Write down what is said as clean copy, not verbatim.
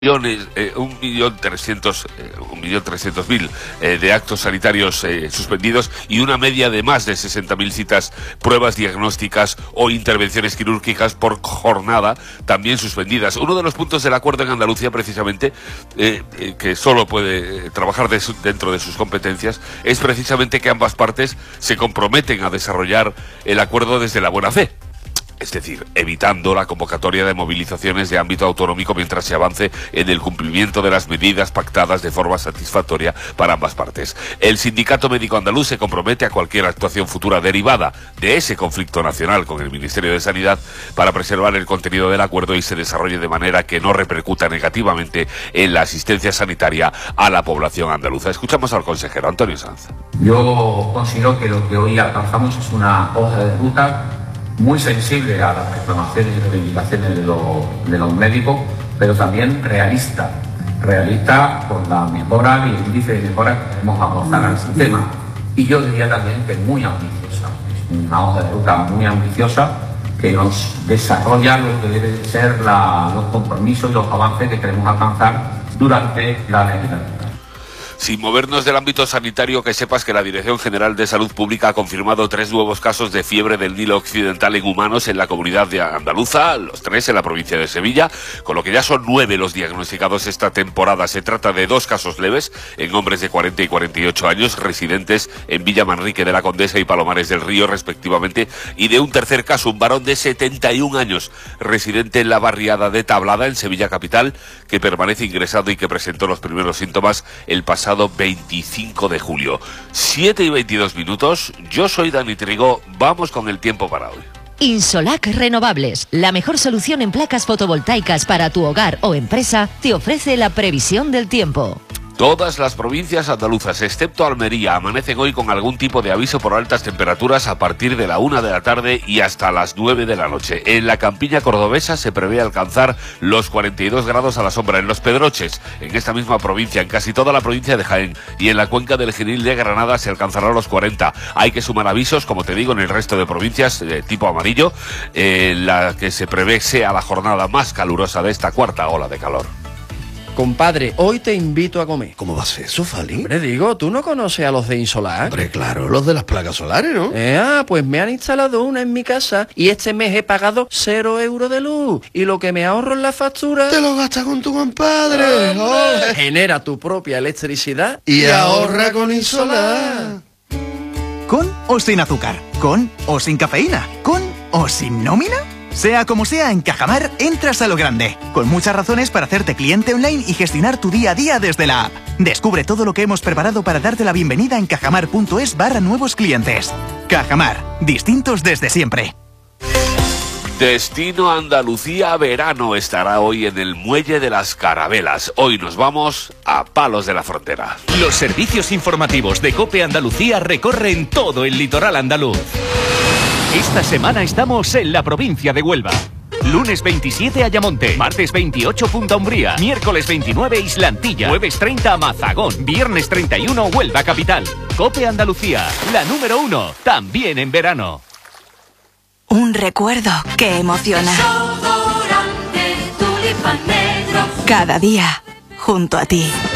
1.300.000 de actos sanitarios suspendidos y una media de más de 60.000 citas, pruebas diagnósticas o intervenciones quirúrgicas por jornada también suspendidas. Uno de los puntos del acuerdo en Andalucía, precisamente, que solo puede trabajar dentro de sus competencias, es precisamente que ambas partes se comprometen a desarrollar el acuerdo desde la buena fe. Es decir, evitando la convocatoria de movilizaciones de ámbito autonómico mientras se avance en el cumplimiento de las medidas pactadas de forma satisfactoria para ambas partes. El Sindicato Médico Andaluz se compromete a cualquier actuación futura derivada de ese conflicto nacional con el Ministerio de Sanidad para preservar el contenido del acuerdo y se desarrolle de manera que no repercuta negativamente en la asistencia sanitaria a la población andaluza. Escuchamos al consejero Antonio Sanz. Yo considero que lo que hoy alcanzamos es una hoja de ruta muy sensible a las reclamaciones y reivindicaciones de los médicos, pero también realista por la mejora y el índice de mejora que queremos aportar al sistema. Y yo diría también que es muy ambiciosa, es una hoja de ruta muy ambiciosa que nos desarrolla lo que deben ser los compromisos y los avances que queremos alcanzar durante la legislatura. Sin movernos del ámbito sanitario, que sepas que la Dirección General de Salud Pública ha confirmado 3 nuevos casos de fiebre del Nilo Occidental en humanos en la comunidad de andaluza, los 3 en la provincia de Sevilla, con lo que ya son 9 los diagnosticados esta temporada. Se trata de 2 casos leves en hombres de 40 y 48 años, residentes en Villa Manrique de la Condesa y Palomares del Río, respectivamente, y de un tercer caso, un varón de 71 años, residente en la barriada de Tablada, en Sevilla capital, que permanece ingresado y que presentó los primeros síntomas el pasado 25 de julio. 7:22. Yo soy Dani Trigo. Vamos con el tiempo para hoy. Insolac Renovables, la mejor solución en placas fotovoltaicas para tu hogar o empresa, te ofrece la previsión del tiempo. Todas las provincias andaluzas, excepto Almería, amanecen hoy con algún tipo de aviso por altas temperaturas a partir de la 1 de la tarde y hasta las 9 de la noche. En la campiña cordobesa se prevé alcanzar los 42 grados a la sombra. En Los Pedroches, en esta misma provincia, en casi toda la provincia de Jaén y en la cuenca del Genil de Granada se alcanzará los 40. Hay que sumar avisos, como te digo, en el resto de provincias de tipo amarillo, la que se prevé sea la jornada más calurosa de esta cuarta ola de calor. Compadre, hoy te invito a comer. ¿Cómo va a ser eso, Fali? Hombre, digo, ¿tú no conoces a los de Insolac? Hombre, claro, los de las placas solares, ¿no? Pues me han instalado una en mi casa y este mes he pagado 0 euros de luz. Y lo que me ahorro en la factura... ¡Te lo gastas con tu compadre! Genera tu propia electricidad y ahorra con Insolac. ¿Con o sin azúcar? ¿Con o sin cafeína? ¿Con o sin nómina? Sea como sea, en Cajamar entras a lo grande, con muchas razones para hacerte cliente online y gestionar tu día a día desde la app. Descubre todo lo que hemos preparado para darte la bienvenida en cajamar.es/nuevos clientes. Cajamar, distintos desde siempre. Destino Andalucía Verano estará hoy en el Muelle de las Carabelas. Hoy nos vamos a Palos de la Frontera. Los servicios informativos de COPE Andalucía recorren todo el litoral andaluz. Esta semana estamos en la provincia de Huelva. Lunes 27 Ayamonte, martes 28 Punta Umbría, miércoles 29 Islantilla, jueves 30 Mazagón, viernes 31 Huelva Capital. COPE Andalucía, la número 1, también en verano. Un recuerdo que emociona. Cada día junto a ti.